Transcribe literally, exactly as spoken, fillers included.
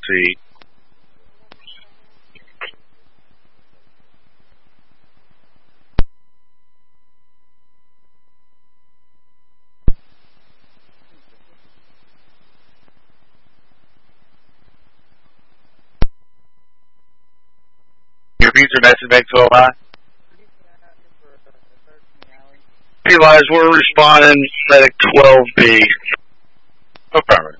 see. Your future message makes twelve high. Elias, we're responding medic twelve B. Affirmative.